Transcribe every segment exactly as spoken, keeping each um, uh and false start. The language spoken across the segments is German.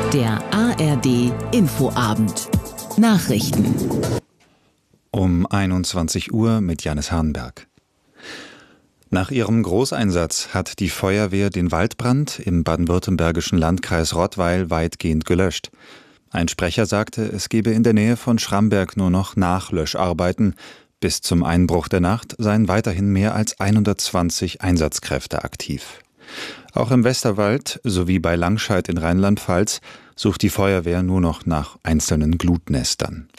Der A R D Infoabend. Nachrichten. Um einundzwanzig Uhr mit Janis Hahnberg. Nach ihrem Großeinsatz hat die Feuerwehr den Waldbrand im baden-württembergischen Landkreis Rottweil weitgehend gelöscht. Ein Sprecher sagte, es gebe in der Nähe von Schramberg nur noch Nachlöscharbeiten. Bis zum Einbruch der Nacht seien weiterhin mehr als hundertzwanzig Einsatzkräfte aktiv. Auch im Westerwald sowie bei Langscheid in Rheinland-Pfalz sucht die Feuerwehr nur noch nach einzelnen Glutnestern.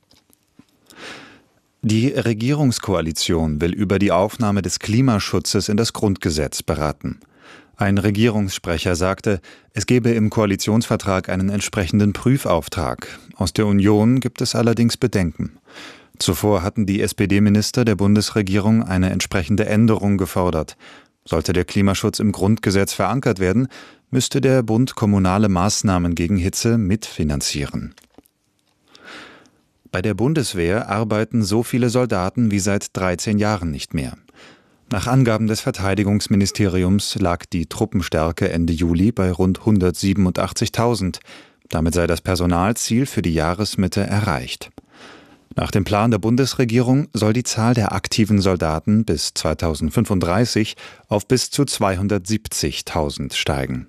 Die Regierungskoalition will über die Aufnahme des Klimaschutzes in das Grundgesetz beraten. Ein Regierungssprecher sagte, es gebe im Koalitionsvertrag einen entsprechenden Prüfauftrag. Aus der Union gibt es allerdings Bedenken. Zuvor hatten die S P D-Minister der Bundesregierung eine entsprechende Änderung gefordert. Sollte der Klimaschutz im Grundgesetz verankert werden, müsste der Bund kommunale Maßnahmen gegen Hitze mitfinanzieren. Bei der Bundeswehr arbeiten so viele Soldaten wie seit dreizehn Jahren nicht mehr. Nach Angaben des Verteidigungsministeriums lag die Truppenstärke Ende Juli bei rund hundertsiebenundachtzigtausend. Damit sei das Personalziel für die Jahresmitte erreicht. Nach dem Plan der Bundesregierung soll die Zahl der aktiven Soldaten bis zweitausendfünfunddreißig auf bis zu zweihundertsiebzigtausend steigen.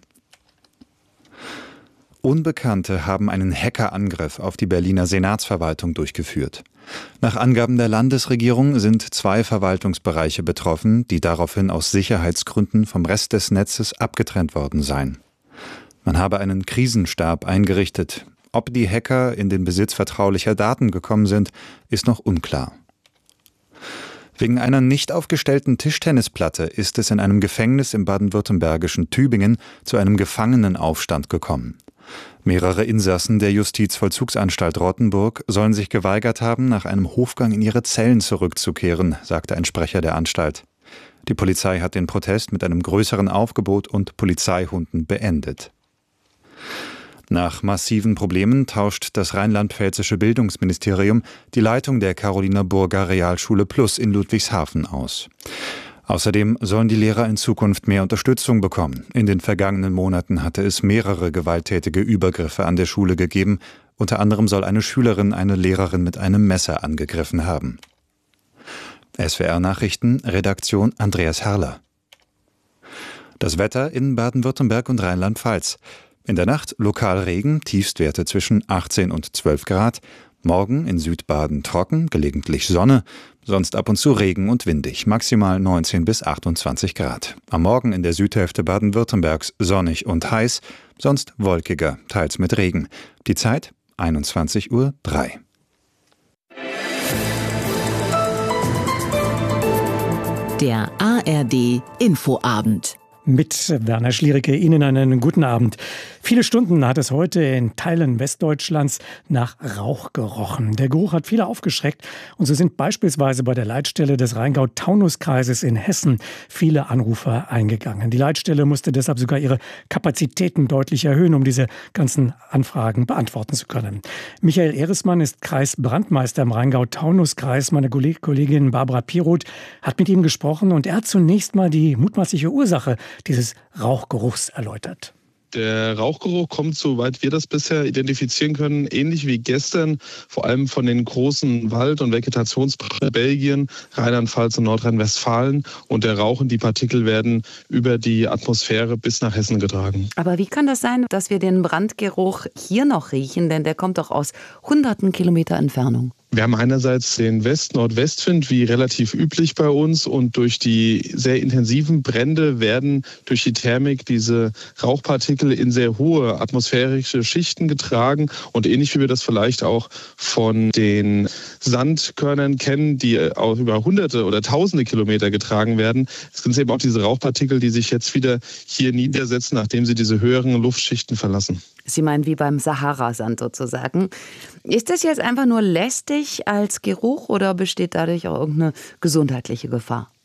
Unbekannte haben einen Hackerangriff auf die Berliner Senatsverwaltung durchgeführt. Nach Angaben der Landesregierung sind zwei Verwaltungsbereiche betroffen, die daraufhin aus Sicherheitsgründen vom Rest des Netzes abgetrennt worden seien. Man habe einen Krisenstab eingerichtet. Ob die Hacker in den Besitz vertraulicher Daten gekommen sind, ist noch unklar. Wegen einer nicht aufgestellten Tischtennisplatte ist es in einem Gefängnis im baden-württembergischen Tübingen zu einem Gefangenenaufstand gekommen. Mehrere Insassen der Justizvollzugsanstalt Rottenburg sollen sich geweigert haben, nach einem Hofgang in ihre Zellen zurückzukehren, sagte ein Sprecher der Anstalt. Die Polizei hat den Protest mit einem größeren Aufgebot und Polizeihunden beendet. Nach massiven Problemen tauscht das rheinland-pfälzische Bildungsministerium die Leitung der Carolina-Burger Realschule Plus in Ludwigshafen aus. Außerdem sollen die Lehrer in Zukunft mehr Unterstützung bekommen. In den vergangenen Monaten hatte es mehrere gewalttätige Übergriffe an der Schule gegeben. Unter anderem soll eine Schülerin eine Lehrerin mit einem Messer angegriffen haben. S W R-Nachrichten, Redaktion Andreas Herrler. Das Wetter in Baden-Württemberg und Rheinland-Pfalz. In der Nacht lokal Regen, Tiefstwerte zwischen achtzehn und zwölf Grad. Morgen in Südbaden trocken, gelegentlich Sonne, sonst ab und zu Regen und windig, maximal neunzehn bis achtundzwanzig Grad. Am Morgen in der Südhälfte Baden-Württembergs sonnig und heiß, sonst wolkiger, teils mit Regen. Die Zeit einundzwanzig Uhr drei. Der A R D Infoabend. Mit Werner Schliericke Ihnen einen guten Abend. Viele Stunden hat es heute in Teilen Westdeutschlands nach Rauch gerochen. Der Geruch hat viele aufgeschreckt und so sind beispielsweise bei der Leitstelle des Rheingau-Taunus-Kreises in Hessen viele Anrufer eingegangen. Die Leitstelle musste deshalb sogar ihre Kapazitäten deutlich erhöhen, um diese ganzen Anfragen beantworten zu können. Michael Ehresmann ist Kreisbrandmeister im Rheingau-Taunus-Kreis. Meine Kollegin Barbara Piroth hat mit ihm gesprochen und er hat zunächst mal die mutmaßliche Ursache dieses Rauchgeruchs erläutert. Der Rauchgeruch kommt, soweit wir das bisher identifizieren können, ähnlich wie gestern, vor allem von den großen Wald- und Vegetationsbränden Belgien, Rheinland-Pfalz und Nordrhein-Westfalen. Und der Rauch und die Partikel werden über die Atmosphäre bis nach Hessen getragen. Aber wie kann das sein, dass wir den Brandgeruch hier noch riechen? Denn der kommt doch aus hunderten Kilometer Entfernung. Wir haben einerseits den West-Nordwestwind, wie relativ üblich bei uns, und durch die sehr intensiven Brände werden durch die Thermik diese Rauchpartikel in sehr hohe atmosphärische Schichten getragen und ähnlich wie wir das vielleicht auch von den Sandkörnern kennen, die auch über hunderte oder tausende Kilometer getragen werden, sind es eben auch diese Rauchpartikel, die sich jetzt wieder hier niedersetzen, nachdem sie diese höheren Luftschichten verlassen. Sie meinen wie beim Sahara-Sand sozusagen. Ist das jetzt einfach nur lästig als Geruch oder besteht dadurch auch irgendeine gesundheitliche Gefahr?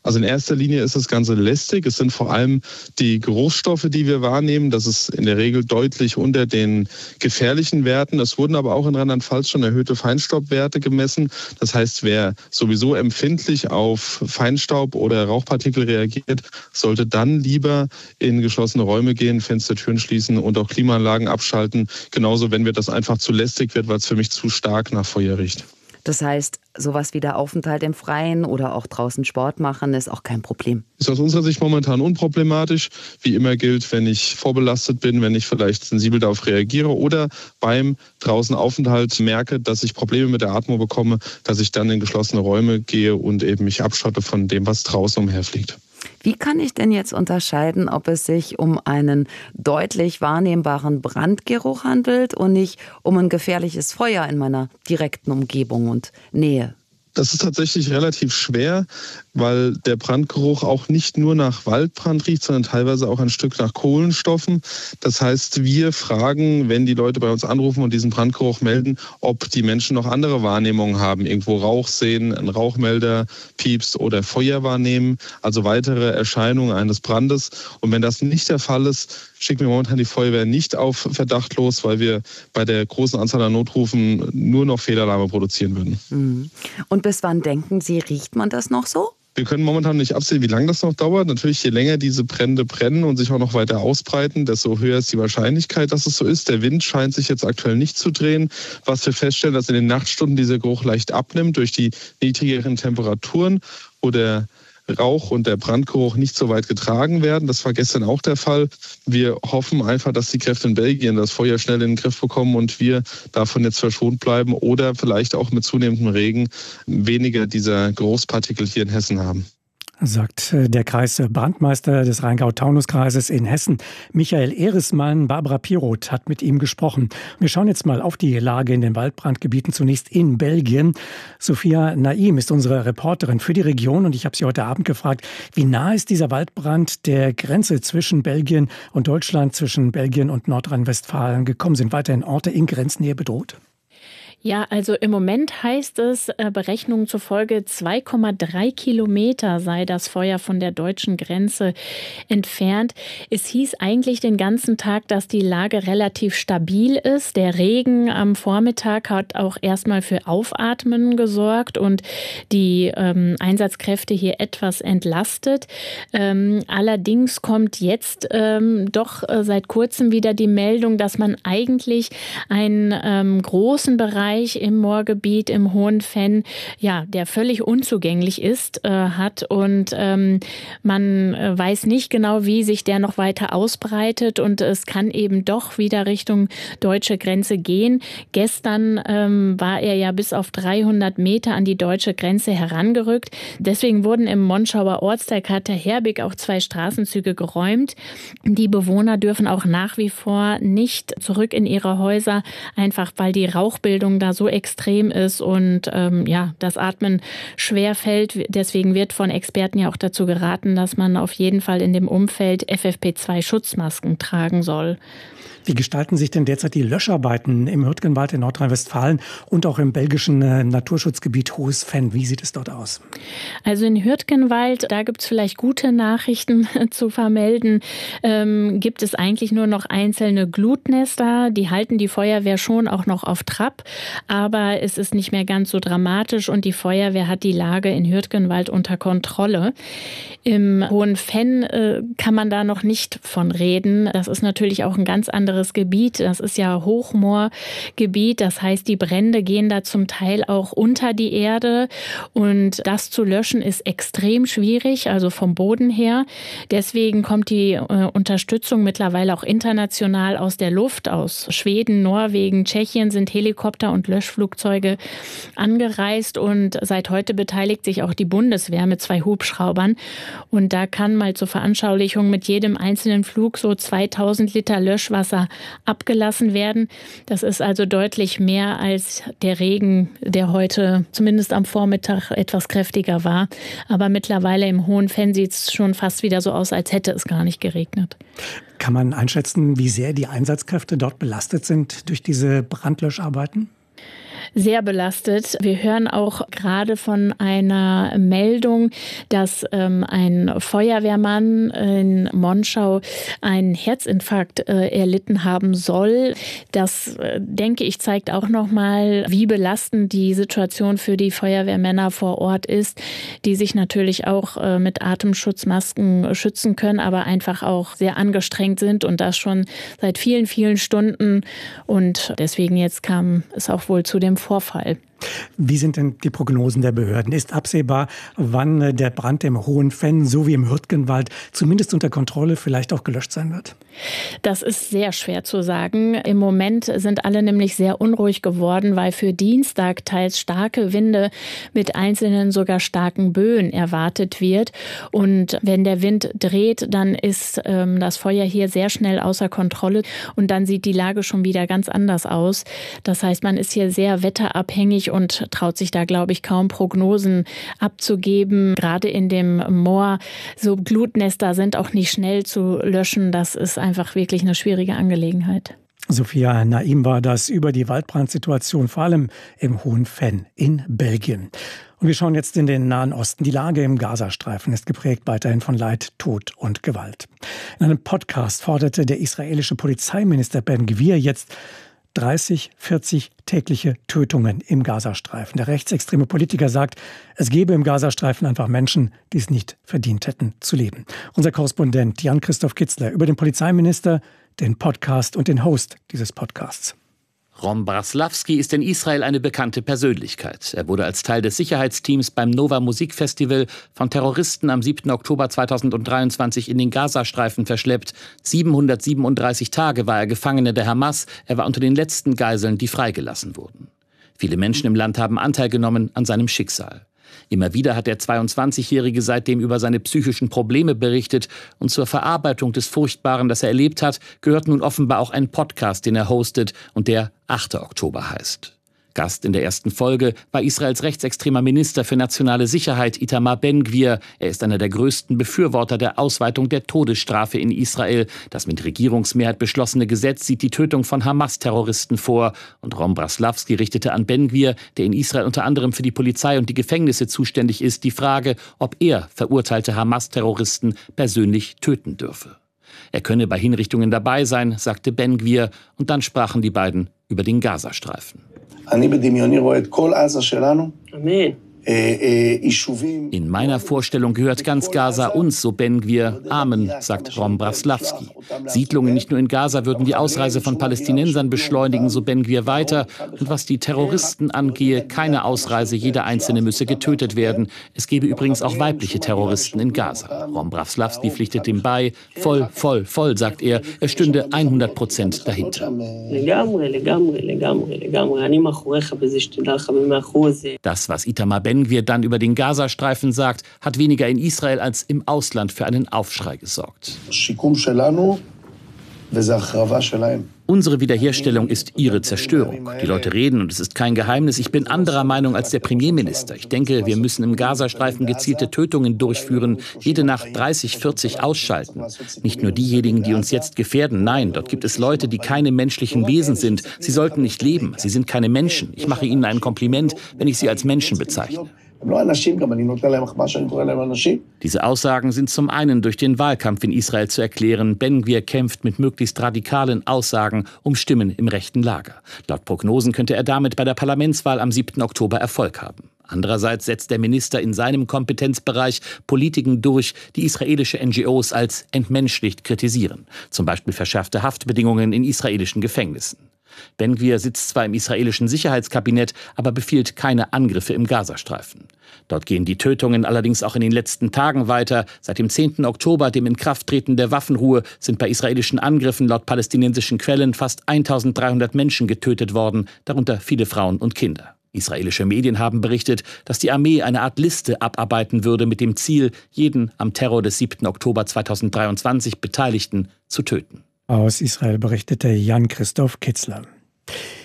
Also in erster Linie ist das Ganze lästig. Es sind vor allem die Geruchsstoffe, die wir wahrnehmen. Das ist in der Regel deutlich unter den gefährlichen Werten. Es wurden aber auch in Rheinland-Pfalz schon erhöhte Feinstaubwerte gemessen. Das heißt, wer sowieso empfindlich auf Feinstaub oder Rauchpartikel reagiert, sollte dann lieber in geschlossene Räume gehen, Fenster, Türen schließen und auch Klimaanlagen abschalten. Genauso, wenn mir das einfach zu lästig wird, weil es für mich zu stark nach Feuer riecht. Das heißt, sowas wie der Aufenthalt im Freien oder auch draußen Sport machen ist auch kein Problem. Ist aus unserer Sicht momentan unproblematisch. Wie immer gilt, wenn ich vorbelastet bin, wenn ich vielleicht sensibel darauf reagiere oder beim draußen Aufenthalt merke, dass ich Probleme mit der Atmung bekomme, dass ich dann in geschlossene Räume gehe und eben mich abschotte von dem, was draußen umherfliegt. Wie kann ich denn jetzt unterscheiden, ob es sich um einen deutlich wahrnehmbaren Brandgeruch handelt und nicht um ein gefährliches Feuer in meiner direkten Umgebung und Nähe? Das ist tatsächlich relativ schwer, weil der Brandgeruch auch nicht nur nach Waldbrand riecht, sondern teilweise auch ein Stück nach Kohlenstoffen. Das heißt, wir fragen, wenn die Leute bei uns anrufen und diesen Brandgeruch melden, ob die Menschen noch andere Wahrnehmungen haben, irgendwo Rauch sehen, ein Rauchmelder piepst oder Feuer wahrnehmen, also weitere Erscheinungen eines Brandes. Und wenn das nicht der Fall ist, schicken wir momentan die Feuerwehr nicht auf Verdacht los, weil wir bei der großen Anzahl an Notrufen nur noch Fehlalarme produzieren würden. Und bis wann denken Sie, riecht man das noch so? Wir können momentan nicht absehen, wie lange das noch dauert. Natürlich, je länger diese Brände brennen und sich auch noch weiter ausbreiten, desto höher ist die Wahrscheinlichkeit, dass es so ist. Der Wind scheint sich jetzt aktuell nicht zu drehen. Was wir feststellen, dass in den Nachtstunden dieser Geruch leicht abnimmt durch die niedrigeren Temperaturen, wo der Rauch und der Brandgeruch nicht so weit getragen werden. Das war gestern auch der Fall. Wir hoffen einfach, dass die Kräfte in Belgien das Feuer schnell in den Griff bekommen und wir davon jetzt verschont bleiben oder vielleicht auch mit zunehmendem Regen weniger dieser Geruchspartikel hier in Hessen haben. Sagt der Kreisbrandmeister des Rheingau-Taunus-Kreises in Hessen, Michael Ehresmann. Barbara Piroth hat mit ihm gesprochen. Wir schauen jetzt mal auf die Lage in den Waldbrandgebieten, zunächst in Belgien. Sophia Naim ist unsere Reporterin für die Region und ich habe sie heute Abend gefragt, wie nah ist dieser Waldbrand der Grenze zwischen Belgien und Deutschland, zwischen Belgien und Nordrhein-Westfalen gekommen? Sind weiterhin Orte in Grenznähe bedroht? Ja, also im Moment heißt es, äh, Berechnungen zufolge zwei Komma drei Kilometer sei das Feuer von der deutschen Grenze entfernt. Es hieß eigentlich den ganzen Tag, dass die Lage relativ stabil ist. Der Regen am Vormittag hat auch erstmal für Aufatmen gesorgt und die ähm, Einsatzkräfte hier etwas entlastet. Ähm, allerdings kommt jetzt ähm, doch äh, seit kurzem wieder die Meldung, dass man eigentlich einen ähm, großen Bereich im Moorgebiet, im Hohen Venn, ja, der völlig unzugänglich ist, äh, hat und ähm, man äh, weiß nicht genau, wie sich der noch weiter ausbreitet und es kann eben doch wieder Richtung deutsche Grenze gehen. Gestern ähm, war er ja bis auf dreihundert Meter an die deutsche Grenze herangerückt. Deswegen wurden im Monschauer Ortsteil Kater-Herbig auch zwei Straßenzüge geräumt. Die Bewohner dürfen auch nach wie vor nicht zurück in ihre Häuser, einfach weil die Rauchbildung da so extrem ist und ähm, ja, das Atmen schwer fällt. Deswegen wird von Experten ja auch dazu geraten, dass man auf jeden Fall in dem Umfeld F F P zwei Schutzmasken tragen soll. Wie gestalten sich denn derzeit die Löscharbeiten im Hürtgenwald in Nordrhein-Westfalen und auch im belgischen äh, Naturschutzgebiet Hohes Venn? Wie sieht es dort aus? Also in Hürtgenwald, da gibt es vielleicht gute Nachrichten zu vermelden, ähm, gibt es eigentlich nur noch einzelne Glutnester. Die halten die Feuerwehr schon auch noch auf Trab, aber es ist nicht mehr ganz so dramatisch und die Feuerwehr hat die Lage in Hürtgenwald unter Kontrolle. Im Hohen Venn äh, kann man da noch nicht von reden. Das ist natürlich auch ein ganz anderes Gebiet. Das ist ja Hochmoorgebiet. Das heißt, die Brände gehen da zum Teil auch unter die Erde. Und das zu löschen ist extrem schwierig, also vom Boden her. Deswegen kommt die äh, Unterstützung mittlerweile auch international aus der Luft. Aus Schweden, Norwegen, Tschechien sind Helikopter und Löschflugzeuge angereist. Und seit heute beteiligt sich auch die Bundeswehr mit zwei Hubschraubern. Und da kann mal zur Veranschaulichung mit jedem einzelnen Flug so zweitausend Liter Löschwasser abgelassen werden. Das ist also deutlich mehr als der Regen, der heute zumindest am Vormittag etwas kräftiger war. Aber mittlerweile im Hohen Venn sieht es schon fast wieder so aus, als hätte es gar nicht geregnet. Kann man einschätzen, wie sehr die Einsatzkräfte dort belastet sind durch diese Brandlöscharbeiten? Sehr belastet. Wir hören auch gerade von einer Meldung, dass ähm, ein Feuerwehrmann in Monschau einen Herzinfarkt äh, erlitten haben soll. Das, äh, denke ich, zeigt auch nochmal, wie belastend die Situation für die Feuerwehrmänner vor Ort ist, die sich natürlich auch äh, mit Atemschutzmasken schützen können, aber einfach auch sehr angestrengt sind und das schon seit vielen, vielen Stunden. Und deswegen jetzt kam es auch wohl zu dem Vorfall. Wie sind denn die Prognosen der Behörden? Ist absehbar, wann der Brand im Hohen Venn sowie im Hürtgenwald zumindest unter Kontrolle, vielleicht auch gelöscht sein wird? Das ist sehr schwer zu sagen. Im Moment sind alle nämlich sehr unruhig geworden, weil für Dienstag teils starke Winde mit einzelnen sogar starken Böen erwartet wird. Und wenn der Wind dreht, dann ist ähm, das Feuer hier sehr schnell außer Kontrolle und dann sieht die Lage schon wieder ganz anders aus. Das heißt, man ist hier sehr wetterabhängig und traut sich da, glaube ich, kaum Prognosen abzugeben. Gerade in dem Moor, so Glutnester sind auch nicht schnell zu löschen. Das ist einfach wirklich eine schwierige Angelegenheit. Sophia Naim war das über die Waldbrandsituation, vor allem im Hohen Venn in Belgien. Und wir schauen jetzt in den Nahen Osten. Die Lage im Gazastreifen ist geprägt weiterhin von Leid, Tod und Gewalt. In einem Podcast forderte der israelische Polizeiminister Ben Gvir jetzt dreißig, vierzig tägliche Tötungen im Gazastreifen. Der rechtsextreme Politiker sagt, es gebe im Gazastreifen einfach Menschen, die es nicht verdient hätten zu leben. Unser Korrespondent Jan-Christoph Kitzler über den Polizeiminister, den Podcast und den Host dieses Podcasts. Rom Braslavsky ist in Israel eine bekannte Persönlichkeit. Er wurde als Teil des Sicherheitsteams beim Nova Musikfestival von Terroristen am siebten Oktober zweitausenddreiundzwanzig in den Gazastreifen verschleppt. siebenhundertsiebenunddreißig Tage war er Gefangener der Hamas. Er war unter den letzten Geiseln, die freigelassen wurden. Viele Menschen im Land haben Anteil genommen an seinem Schicksal. Immer wieder hat der zweiundzwanzigjährige seitdem über seine psychischen Probleme berichtet und zur Verarbeitung des Furchtbaren, das er erlebt hat, gehört nun offenbar auch ein Podcast, den er hostet und der achter Oktober heißt. Gast in der ersten Folge war Israels rechtsextremer Minister für nationale Sicherheit Itamar Ben-Gvir. Er ist einer der größten Befürworter der Ausweitung der Todesstrafe in Israel. Das mit Regierungsmehrheit beschlossene Gesetz sieht die Tötung von Hamas-Terroristen vor. Und Rom Braslavsky richtete an Ben-Gvir, der in Israel unter anderem für die Polizei und die Gefängnisse zuständig ist, die Frage, ob er verurteilte Hamas-Terroristen persönlich töten dürfe. Er könne bei Hinrichtungen dabei sein, sagte Ben-Gvir. Und dann sprachen die beiden über den Gazastreifen. In meiner Vorstellung gehört ganz Gaza uns, so Ben-Gvir. Amen, sagt Rom Braslavsky. Siedlungen nicht nur in Gaza würden die Ausreise von Palästinensern beschleunigen, so Ben-Gvir weiter. Und was die Terroristen angehe, keine Ausreise, jeder Einzelne müsse getötet werden. Es gebe übrigens auch weibliche Terroristen in Gaza. Rom Braslavsky pflichtet ihm bei. Voll, voll, voll, sagt er. Er stünde hundert Prozent dahinter. Das, was Itamar Ben-Gvir dann über den Gazastreifen sagt, hat weniger in Israel als im Ausland für einen Aufschrei gesorgt. Unsere Wiederherstellung ist ihre Zerstörung. Die Leute reden, und es ist kein Geheimnis, ich bin anderer Meinung als der Premierminister. Ich denke, wir müssen im Gazastreifen gezielte Tötungen durchführen, jede Nacht dreißig, vierzig ausschalten. Nicht nur diejenigen, die uns jetzt gefährden, nein, dort gibt es Leute, die keine menschlichen Wesen sind. Sie sollten nicht leben, sie sind keine Menschen. Ich mache ihnen ein Kompliment, wenn ich sie als Menschen bezeichne. Diese Aussagen sind zum einen durch den Wahlkampf in Israel zu erklären. Ben-Gvir kämpft mit möglichst radikalen Aussagen um Stimmen im rechten Lager. Laut Prognosen könnte er damit bei der Parlamentswahl am siebten Oktober Erfolg haben. Andererseits setzt der Minister in seinem Kompetenzbereich Politiken durch, die israelische N G Os als entmenschlicht kritisieren. Zum Beispiel verschärfte Haftbedingungen in israelischen Gefängnissen. Ben-Gvir sitzt zwar im israelischen Sicherheitskabinett, aber befiehlt keine Angriffe im Gazastreifen. Dort gehen die Tötungen allerdings auch in den letzten Tagen weiter. Seit dem zehnten Oktober, dem Inkrafttreten der Waffenruhe, sind bei israelischen Angriffen laut palästinensischen Quellen fast eintausenddreihundert Menschen getötet worden, darunter viele Frauen und Kinder. Israelische Medien haben berichtet, dass die Armee eine Art Liste abarbeiten würde mit dem Ziel, jeden am Terror des siebten Oktober zweitausenddreiundzwanzig Beteiligten zu töten. Aus Israel berichtete Jan-Christoph Kitzler.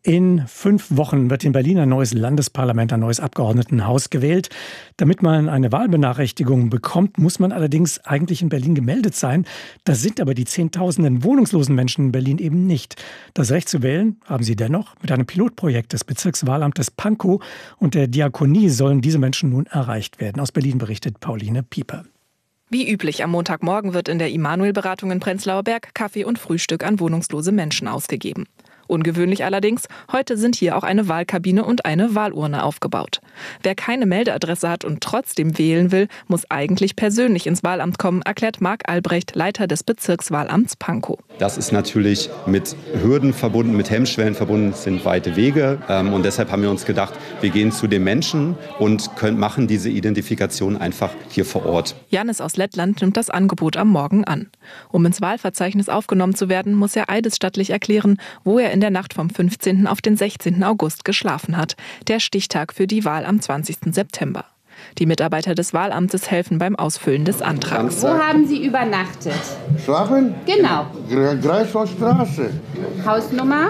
In fünf Wochen wird in Berlin ein neues Landesparlament, ein neues Abgeordnetenhaus gewählt. Damit man eine Wahlbenachrichtigung bekommt, muss man allerdings eigentlich in Berlin gemeldet sein. Das sind aber die Zehntausenden wohnungslosen Menschen in Berlin eben nicht. Das Recht zu wählen haben sie dennoch. Mit einem Pilotprojekt des Bezirkswahlamtes Pankow und der Diakonie sollen diese Menschen nun erreicht werden. Aus Berlin berichtet Pauline Pieper. Wie üblich am Montagmorgen wird in der Immanuel-Beratung in Prenzlauer Berg Kaffee und Frühstück an wohnungslose Menschen ausgegeben. Ungewöhnlich allerdings, heute sind hier auch eine Wahlkabine und eine Wahlurne aufgebaut. Wer keine Meldeadresse hat und trotzdem wählen will, muss eigentlich persönlich ins Wahlamt kommen, erklärt Marc Albrecht, Leiter des Bezirkswahlamts Pankow. Das ist natürlich mit Hürden verbunden, mit Hemmschwellen verbunden, es sind weite Wege. Und deshalb haben wir uns gedacht, wir gehen zu den Menschen und können, machen diese Identifikation einfach hier vor Ort. Janis aus Lettland nimmt das Angebot am Morgen an. Um ins Wahlverzeichnis aufgenommen zu werden, muss er eidesstattlich erklären, wo er in der Nacht vom fünfzehnten auf den sechzehnten August geschlafen hat, der Stichtag für die Wahl am zwanzigsten September. Die Mitarbeiter des Wahlamtes helfen beim Ausfüllen des Antrags. Wo haben Sie übernachtet? Schlafen? Genau. Greifswaldstraße. Hausnummer?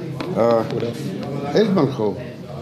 Äh, S-Bahnhof.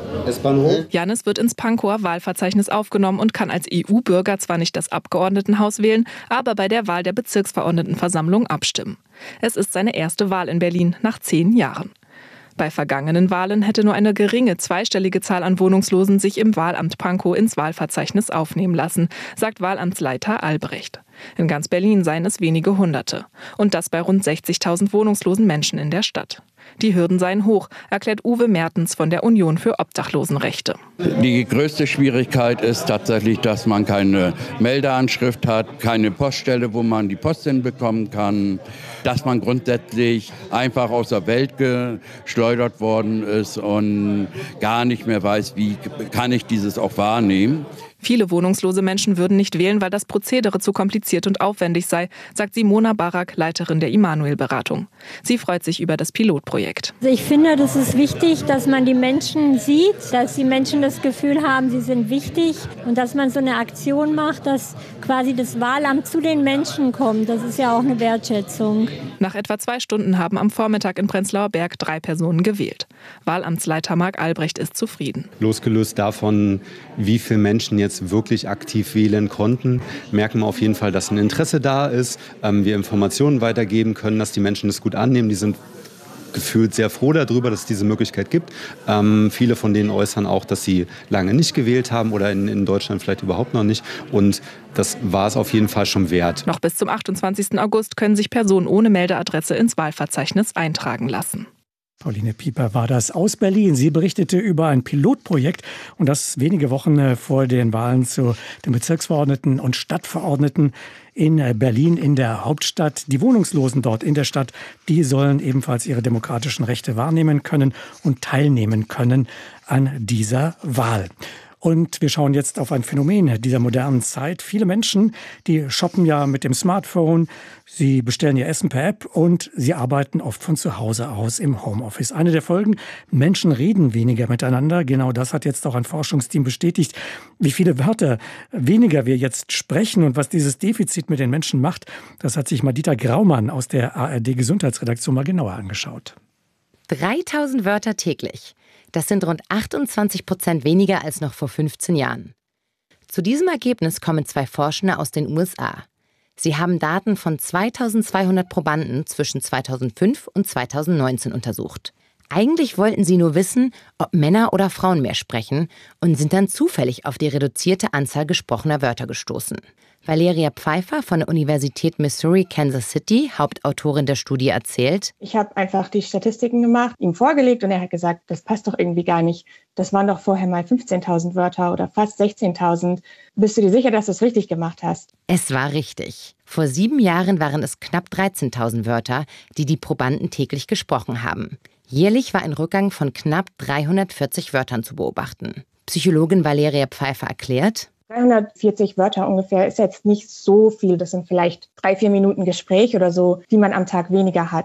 Janis wird ins Pankower Wahlverzeichnis aufgenommen und kann als E U-Bürger zwar nicht das Abgeordnetenhaus wählen, aber bei der Wahl der Bezirksverordnetenversammlung abstimmen. Es ist seine erste Wahl in Berlin nach zehn Jahren. Bei vergangenen Wahlen hätte nur eine geringe zweistellige Zahl an Wohnungslosen sich im Wahlamt Pankow ins Wahlverzeichnis aufnehmen lassen, sagt Wahlamtsleiter Albrecht. In ganz Berlin seien es wenige Hunderte. Und das bei rund sechzigtausend wohnungslosen Menschen in der Stadt. Die Hürden seien hoch, erklärt Uwe Mertens von der Union für Obdachlosenrechte. Die größte Schwierigkeit ist tatsächlich, dass man keine Meldeanschrift hat, keine Poststelle, wo man die Post hinbekommen kann, dass man grundsätzlich einfach aus der Welt geschleudert worden ist und gar nicht mehr weiß, wie kann ich dieses auch wahrnehmen. Viele wohnungslose Menschen würden nicht wählen, weil das Prozedere zu kompliziert und aufwendig sei, sagt Simona Barak, Leiterin der Immanuel-Beratung. Sie freut sich über das Pilotprojekt. Also ich finde, das ist wichtig, dass man die Menschen sieht, dass die Menschen das Gefühl haben, sie sind wichtig und dass man so eine Aktion macht, dass quasi das Wahlamt zu den Menschen kommt. Das ist ja auch eine Wertschätzung. Nach etwa zwei Stunden haben am Vormittag in Prenzlauer Berg drei Personen gewählt. Wahlamtsleiter Marc Albrecht ist zufrieden. Losgelöst davon, wie viele Menschen jetzt wirklich aktiv wählen konnten, merken wir auf jeden Fall, dass ein Interesse da ist, ähm, wir Informationen weitergeben können, dass die Menschen das gut annehmen. Die sind gefühlt sehr froh darüber, dass es diese Möglichkeit gibt. Ähm, viele von denen äußern auch, dass sie lange nicht gewählt haben oder in, in Deutschland vielleicht überhaupt noch nicht. Und das war es auf jeden Fall schon wert. Noch bis zum achtundzwanzigsten August können sich Personen ohne Meldeadresse ins Wahlverzeichnis eintragen lassen. Pauline Pieper war das aus Berlin. Sie berichtete über ein Pilotprojekt und das wenige Wochen vor den Wahlen zu den Bezirksverordneten und Stadtverordneten in Berlin, in der Hauptstadt. Die Wohnungslosen dort in der Stadt, die sollen ebenfalls ihre demokratischen Rechte wahrnehmen können und teilnehmen können an dieser Wahl. Und wir schauen jetzt auf ein Phänomen dieser modernen Zeit. Viele Menschen, die shoppen ja mit dem Smartphone, sie bestellen ihr Essen per App und sie arbeiten oft von zu Hause aus im Homeoffice. Eine der Folgen, Menschen reden weniger miteinander. Genau das hat jetzt auch ein Forschungsteam bestätigt. Wie viele Wörter weniger wir jetzt sprechen und was dieses Defizit mit den Menschen macht, das hat sich Madita Graumann aus der A R D-Gesundheitsredaktion mal genauer angeschaut. dreitausend Wörter täglich. Das sind rund achtundzwanzig Prozent weniger als noch vor fünfzehn Jahren. Zu diesem Ergebnis kommen zwei Forschende aus den U S A. Sie haben Daten von zweitausendzweihundert Probanden zwischen zweitausendfünf und zweitausendneunzehn untersucht. Eigentlich wollten sie nur wissen, ob Männer oder Frauen mehr sprechen und sind dann zufällig auf die reduzierte Anzahl gesprochener Wörter gestoßen. Valeria Pfeiffer von der Universität Missouri, Kansas City, Hauptautorin der Studie, erzählt: Ich habe einfach die Statistiken gemacht, ihm vorgelegt und er hat gesagt, das passt doch irgendwie gar nicht. Das waren doch vorher mal fünfzehntausend Wörter oder fast sechzehntausend. Bist du dir sicher, dass du es richtig gemacht hast? Es war richtig. Vor sieben Jahren waren es knapp dreizehntausend Wörter, die die Probanden täglich gesprochen haben. Jährlich war ein Rückgang von knapp dreihundertvierzig Wörtern zu beobachten. Psychologin Valeria Pfeiffer erklärt: dreihundertvierzig Wörter ungefähr ist jetzt nicht so viel. Das sind vielleicht drei, vier Minuten Gespräch oder so, die man am Tag weniger hat.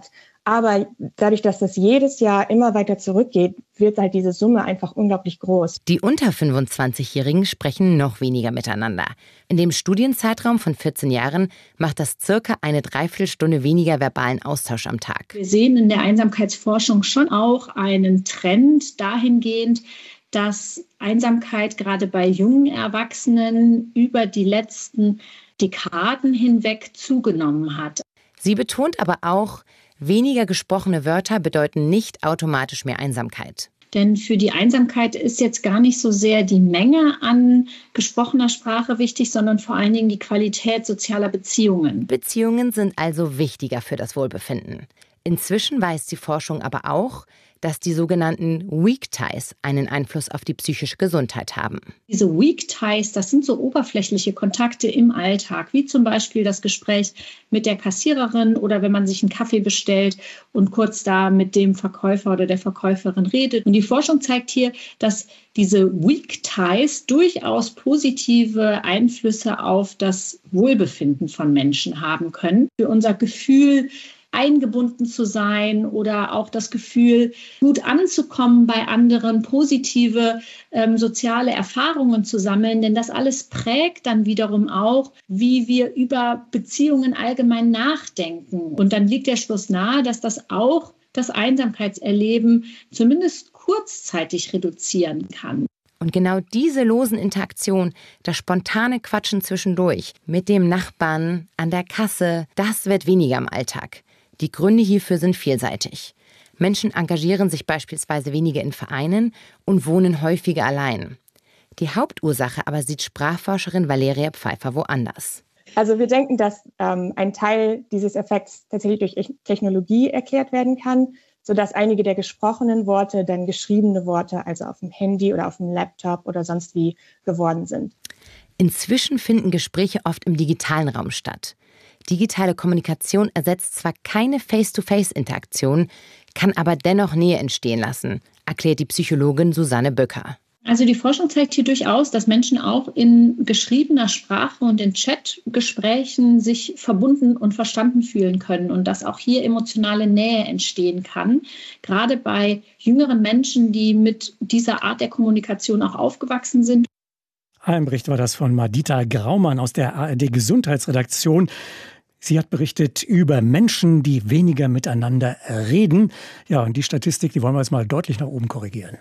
Aber dadurch, dass das jedes Jahr immer weiter zurückgeht, wird halt diese Summe einfach unglaublich groß. Die unter fünfundzwanzigjährigen sprechen noch weniger miteinander. In dem Studienzeitraum von vierzehn Jahren macht das circa eine Dreiviertelstunde weniger verbalen Austausch am Tag. Wir sehen in der Einsamkeitsforschung schon auch einen Trend dahingehend, dass Einsamkeit gerade bei jungen Erwachsenen über die letzten Dekaden hinweg zugenommen hat. Sie betont aber auch, weniger gesprochene Wörter bedeuten nicht automatisch mehr Einsamkeit. Denn für die Einsamkeit ist jetzt gar nicht so sehr die Menge an gesprochener Sprache wichtig, sondern vor allen Dingen die Qualität sozialer Beziehungen. Beziehungen sind also wichtiger für das Wohlbefinden. Inzwischen weist die Forschung aber auch, dass die sogenannten Weak Ties einen Einfluss auf die psychische Gesundheit haben. Diese Weak Ties, das sind so oberflächliche Kontakte im Alltag, wie zum Beispiel das Gespräch mit der Kassiererin oder wenn man sich einen Kaffee bestellt und kurz da mit dem Verkäufer oder der Verkäuferin redet. Und die Forschung zeigt hier, dass diese Weak Ties durchaus positive Einflüsse auf das Wohlbefinden von Menschen haben können. Für unser Gefühl, eingebunden zu sein oder auch das Gefühl, gut anzukommen bei anderen, positive ähm, soziale Erfahrungen zu sammeln. Denn das alles prägt dann wiederum auch, wie wir über Beziehungen allgemein nachdenken. Und dann liegt der Schluss nahe, dass das auch das Einsamkeitserleben zumindest kurzzeitig reduzieren kann. Und genau diese losen Interaktionen, das spontane Quatschen zwischendurch mit dem Nachbarn an der Kasse, das wird weniger im Alltag. Die Gründe hierfür sind vielseitig. Menschen engagieren sich beispielsweise weniger in Vereinen und wohnen häufiger allein. Die Hauptursache aber sieht Sprachforscherin Valeria Pfeiffer woanders. Also wir denken, dass ähm, ein Teil dieses Effekts tatsächlich durch Technologie erklärt werden kann, sodass einige der gesprochenen Worte dann geschriebene Worte, also auf dem Handy oder auf dem Laptop oder sonst wie geworden sind. Inzwischen finden Gespräche oft im digitalen Raum statt. Digitale Kommunikation ersetzt zwar keine Face-to-Face-Interaktion, kann aber dennoch Nähe entstehen lassen, erklärt die Psychologin Susanne Böcker. Also die Forschung zeigt hier durchaus, dass Menschen auch in geschriebener Sprache und in Chatgesprächen sich verbunden und verstanden fühlen können und dass auch hier emotionale Nähe entstehen kann. Gerade bei jüngeren Menschen, die mit dieser Art der Kommunikation auch aufgewachsen sind. Ein Bericht war das von Madita Graumann aus der A R D-Gesundheitsredaktion. Sie hat berichtet über Menschen, die weniger miteinander reden. Ja, und die Statistik, die wollen wir jetzt mal deutlich nach oben korrigieren.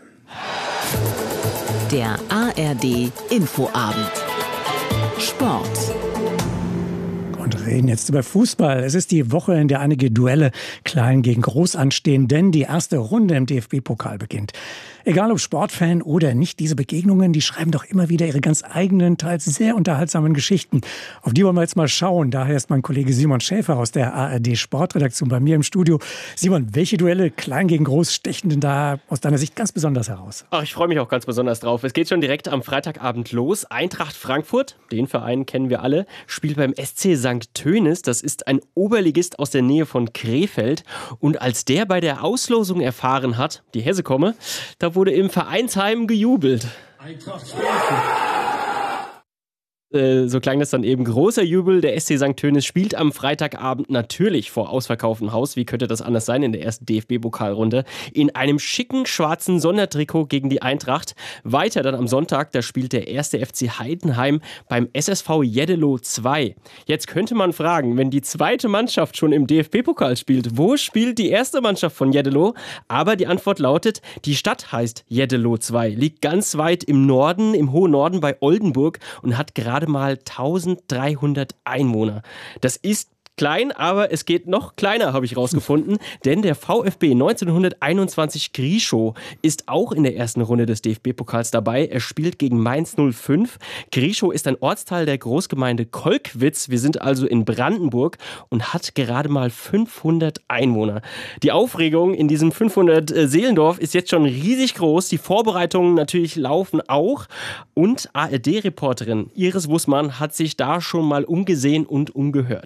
Der A R D-Infoabend. Sport. Und reden jetzt über Fußball. Es ist die Woche, in der einige Duelle klein gegen groß anstehen, denn die erste Runde im D F B-Pokal beginnt. Egal ob Sportfan oder nicht, diese Begegnungen, die schreiben doch immer wieder ihre ganz eigenen, teils sehr unterhaltsamen Geschichten. Auf die wollen wir jetzt mal schauen. Daher ist mein Kollege Simon Schäfer aus der A R D-Sportredaktion bei mir im Studio. Simon, welche Duelle klein gegen groß stechen denn da aus deiner Sicht ganz besonders heraus? Ach, ich freue mich auch ganz besonders drauf. Es geht schon direkt am Freitagabend los. Eintracht Frankfurt, den Verein kennen wir alle, spielt beim S C Sankt Tönis. Das ist ein Oberligist aus der Nähe von Krefeld. Und als der bei der Auslosung erfahren hat, die Hesse komme, da wurde im Vereinsheim gejubelt. Eintracht Frankfurt. So klang das dann eben. Großer Jubel. Der S C Sankt Tönis spielt am Freitagabend natürlich vor ausverkauftem Haus. Wie könnte das anders sein in der ersten D F B-Pokalrunde? In einem schicken schwarzen Sondertrikot gegen die Eintracht. Weiter dann am Sonntag, da spielt der erste F C Heidenheim beim S S V Jeddelo zwei. Jetzt könnte man fragen, wenn die zweite Mannschaft schon im D F B-Pokal spielt, wo spielt die erste Mannschaft von Jeddelo? Aber die Antwort lautet, die Stadt heißt Jeddelo zwei, liegt ganz weit im Norden, im hohen Norden bei Oldenburg und hat gerade mal eintausenddreihundert Einwohner. Das ist klein, aber es geht noch kleiner, habe ich rausgefunden, denn der VfB neunzehnhunderteinundzwanzig Grieschow ist auch in der ersten Runde des D F B-Pokals dabei. Er spielt gegen Mainz null fünf. Grieschow ist ein Ortsteil der Großgemeinde Kolkwitz. Wir sind also in Brandenburg und hat gerade mal fünfhundert Einwohner. Die Aufregung in diesem fünfhundert Seelendorf ist jetzt schon riesig groß. Die Vorbereitungen natürlich laufen auch. Und A R D-Reporterin Iris Wussmann hat sich da schon mal umgesehen und umgehört.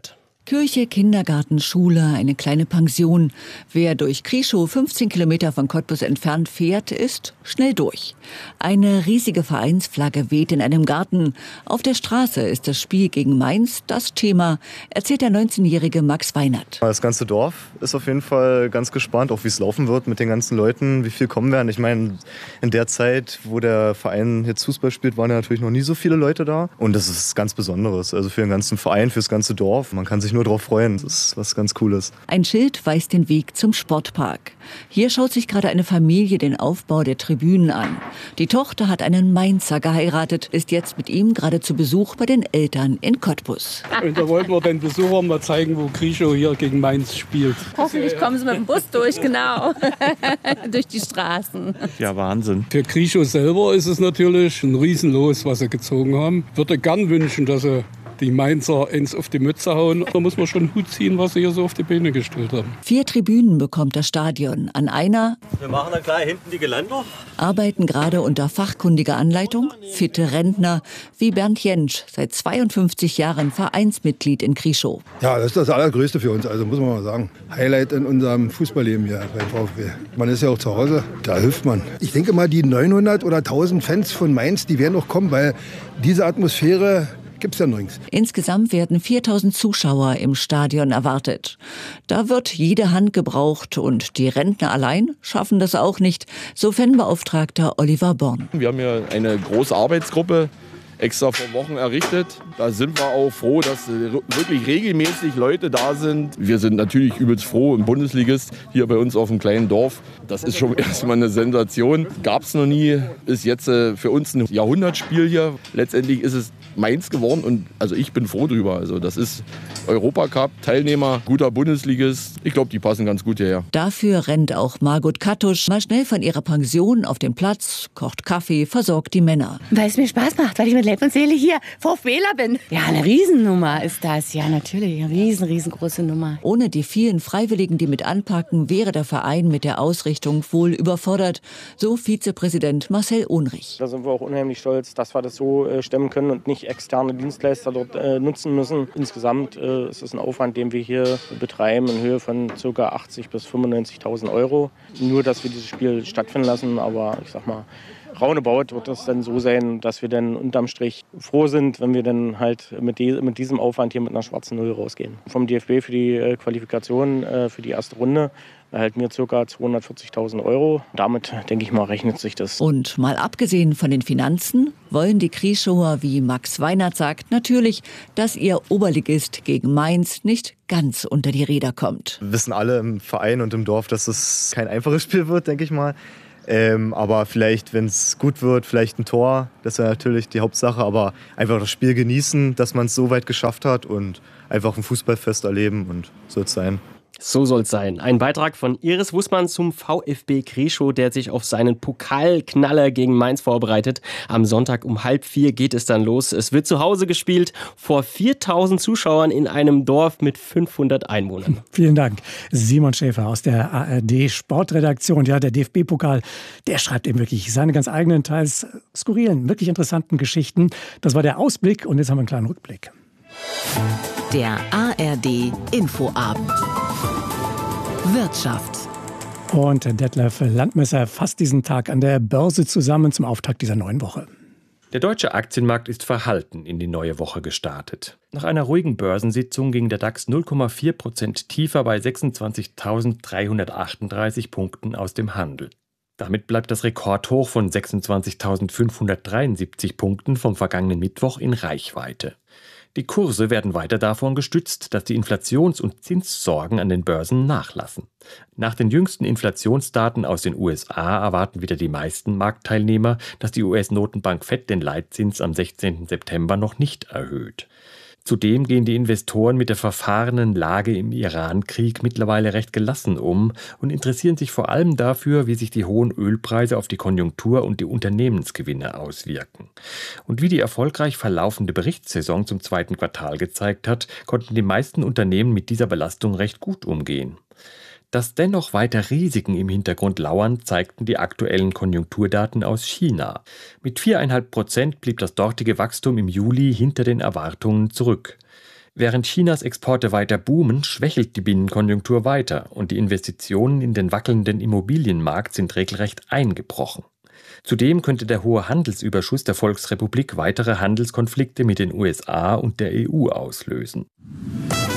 Kirche, Kindergarten, Schule, eine kleine Pension. Wer durch Krieschow fünfzehn Kilometer von Cottbus entfernt fährt, ist schnell durch. Eine riesige Vereinsflagge weht in einem Garten. Auf der Straße ist das Spiel gegen Mainz das Thema, erzählt der neunzehnjährige Max Weinert. Das ganze Dorf ist auf jeden Fall ganz gespannt, auch wie es laufen wird mit den ganzen Leuten, wie viel kommen werden. Ich meine, in der Zeit, wo der Verein jetzt Fußball spielt, waren ja natürlich noch nie so viele Leute da. Und das ist ganz Besonderes, also für den ganzen Verein, für das ganze Dorf. Man kann sich nur darauf freuen, das ist was ganz Cooles. Ein Schild weist den Weg zum Sportpark. Hier schaut sich gerade eine Familie den Aufbau der Tribünen an. Die Tochter hat einen Mainzer geheiratet, ist jetzt mit ihm gerade zu Besuch bei den Eltern in Cottbus. Und da wollten wir den Besuchern mal zeigen, wo Krieschow hier gegen Mainz spielt. Hoffentlich kommen sie mit dem Bus durch, genau. Durch die Straßen. Ja, Wahnsinn. Für Krieschow selber ist es natürlich ein Riesenlos, was sie gezogen haben. Ich würde gern wünschen, dass sie die Mainzer ins auf die Mütze hauen. Da muss man schon Hut ziehen, was sie hier so auf die Beine gestellt haben. Vier Tribünen bekommt das Stadion. An einer Wir machen dann gleich hinten die Geländer. arbeiten gerade unter fachkundiger Anleitung fitte Rentner wie Bernd Jentsch, seit zweiundfünfzig Jahren Vereinsmitglied in Krieschow. Ja, das ist das Allergrößte für uns, also muss man mal sagen. Highlight in unserem Fußballleben hier beim VfB. Man ist ja auch zu Hause, da hilft man. Ich denke mal, die neunhundert oder tausend Fans von Mainz, die werden auch kommen, weil diese Atmosphäre gibt's ja nirgends. Insgesamt werden viertausend Zuschauer im Stadion erwartet. Da wird jede Hand gebraucht und die Rentner allein schaffen das auch nicht, so Fanbeauftragter Oliver Born. Wir haben hier eine große Arbeitsgruppe extra vor Wochen errichtet. Da sind wir auch froh, dass wirklich regelmäßig Leute da sind. Wir sind natürlich übelst froh im Bundesligist hier bei uns auf dem kleinen Dorf. Das ist schon erstmal eine Sensation. Gab es noch nie. Ist jetzt für uns ein Jahrhundertspiel hier. Letztendlich ist es Mainz geworden und also ich bin froh drüber. Also das ist Europacup-Teilnehmer, guter Bundesligist. Ich glaube, die passen ganz gut hierher. Dafür rennt auch Margot Kattusch mal schnell von ihrer Pension auf den Platz, kocht Kaffee, versorgt die Männer. Weil es mir Spaß macht, weil ich mit Leib und Seele hier VfBler bin. Ja, eine Riesennummer ist das. Ja, natürlich. Eine riesen, riesengroße Nummer. Ohne die vielen Freiwilligen, die mit anpacken, wäre der Verein mit der Ausrichtung wohl überfordert, so Vizepräsident Marcel Ohnrich. Da sind wir auch unheimlich stolz, dass wir das so äh, stemmen können und nicht externe Dienstleister dort äh, nutzen müssen. Insgesamt äh, ist es ein Aufwand, den wir hier betreiben, in Höhe von ca. achtzigtausend bis fünfundneunzigtausend Euro. Nur, dass wir dieses Spiel stattfinden lassen, aber ich sag mal, roundabout wird das dann so sein, dass wir dann unterm Strich froh sind, wenn wir dann halt mit, die, mit diesem Aufwand hier mit einer schwarzen Null rausgehen. Vom D F B für die äh, Qualifikation äh, für die erste Runde erhalten wir ca. zweihundertvierzigtausend Euro. Damit, denke ich mal, rechnet sich das. Und mal abgesehen von den Finanzen wollen die Krieschower, wie Max Weinert sagt, natürlich, dass ihr Oberligist gegen Mainz nicht ganz unter die Räder kommt. Wir wissen alle im Verein und im Dorf, dass es kein einfaches Spiel wird, denke ich mal. Ähm, aber vielleicht, wenn es gut wird, vielleicht ein Tor, das wäre natürlich die Hauptsache. Aber einfach das Spiel genießen, dass man es so weit geschafft hat und einfach ein Fußballfest erleben und so es sein. So soll es sein. Ein Beitrag von Iris Wußmann zum VfB Krieschow, der sich auf seinen Pokalknaller gegen Mainz vorbereitet. Am Sonntag um halb vier geht es dann los. Es wird zu Hause gespielt vor viertausend Zuschauern in einem Dorf mit fünfhundert Einwohnern. Vielen Dank. Simon Schäfer aus der A R D Sportredaktion. Ja, der D F B-Pokal, der schreibt eben wirklich seine ganz eigenen, teils skurrilen, wirklich interessanten Geschichten. Das war der Ausblick und jetzt haben wir einen kleinen Rückblick. Der A R D Infoabend. Wirtschaft. Und Detlef Landmesser fasst diesen Tag an der Börse zusammen zum Auftakt dieser neuen Woche. Der deutsche Aktienmarkt ist verhalten in die neue Woche gestartet. Nach einer ruhigen Börsensitzung ging der DAX null Komma vier Prozent tiefer bei sechsundzwanzigtausenddreihundertachtunddreißig Punkten aus dem Handel. Damit bleibt das Rekordhoch von sechsundzwanzigtausendfünfhundertdreiundsiebzig Punkten vom vergangenen Mittwoch in Reichweite. Die Kurse werden weiter davon gestützt, dass die Inflations- und Zinssorgen an den Börsen nachlassen. Nach den jüngsten Inflationsdaten aus den U S A erwarten wieder die meisten Marktteilnehmer, dass die U S-Notenbank Fed den Leitzins am sechzehnten September noch nicht erhöht. Zudem gehen die Investoren mit der verfahrenen Lage im Iran-Krieg mittlerweile recht gelassen um und interessieren sich vor allem dafür, wie sich die hohen Ölpreise auf die Konjunktur und die Unternehmensgewinne auswirken. Und wie die erfolgreich verlaufende Berichtssaison zum zweiten Quartal gezeigt hat, konnten die meisten Unternehmen mit dieser Belastung recht gut umgehen. Dass dennoch weiter Risiken im Hintergrund lauern, zeigten die aktuellen Konjunkturdaten aus China. Mit vier Komma fünf Prozent blieb das dortige Wachstum im Juli hinter den Erwartungen zurück. Während Chinas Exporte weiter boomen, schwächelt die Binnenkonjunktur weiter und die Investitionen in den wackelnden Immobilienmarkt sind regelrecht eingebrochen. Zudem könnte der hohe Handelsüberschuss der Volksrepublik weitere Handelskonflikte mit den U S A und der E U auslösen.